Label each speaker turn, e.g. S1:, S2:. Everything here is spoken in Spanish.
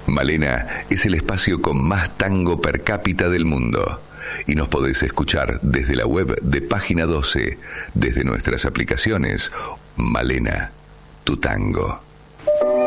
S1: Malena es el espacio con más tango per cápita del mundo y nos podés escuchar desde la web de Página 12, desde nuestras aplicaciones. Malena, tu tango.